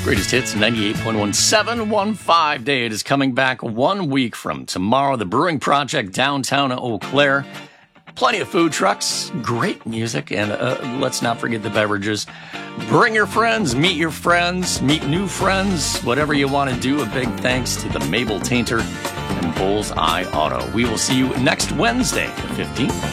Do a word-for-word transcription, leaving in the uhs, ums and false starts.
Greatest Hits ninety-eight point one, seven one five Day. It is coming back one week from tomorrow. The Brewing Project downtown Eau Claire. Plenty of food trucks, great music, and uh, let's not forget the beverages. Bring your friends, meet your friends, meet new friends, whatever you want to do. A big thanks to the Mabel Tainter and Bullseye Auto. We will see you next Wednesday, the fifteenth.